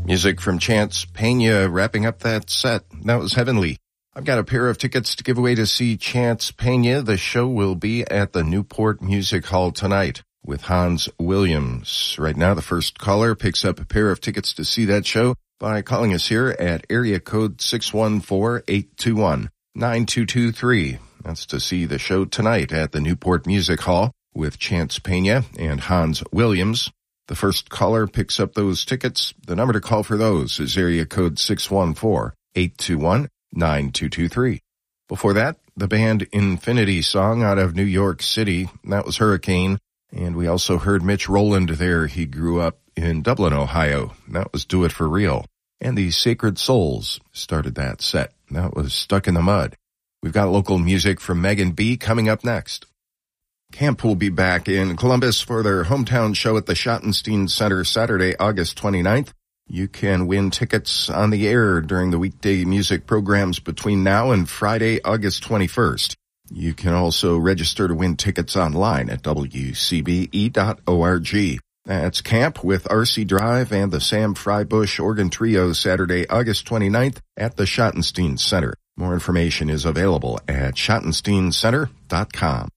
Music from Chance Pena wrapping up that set. That was Heavenly. I've got a pair of tickets to give away to see Chance Pena. The show will be at the Newport Music Hall tonight with Hans Williams. Right now, the first caller picks up a pair of tickets to see that show by calling us here at area code 614-821-9223. That's to see the show tonight at the Newport Music Hall with Chance Pena and Hans Williams. The first caller picks up those tickets. The number to call for those is area code 614-821-9223. Before that, the band Infinity Song out of New York City. That was Hurricane. And we also heard Mitch Rowland there. He grew up in Dublin, Ohio. That was Do It For Real. And the Sacred Souls started that set. That was Stuck in the Mud. We've got local music from Megan B coming up next. Camp will be back in Columbus for their hometown show at the Schottenstein Center Saturday, August 29th. You can win tickets on the air during the weekday music programs between now and Friday, August 21st. You can also register to win tickets online at wcbe.org. That's Camp with R.C. Drive and the Sam Frybush Organ Trio Saturday, August 29th at the Schottenstein Center. More information is available at schottensteincenter.com.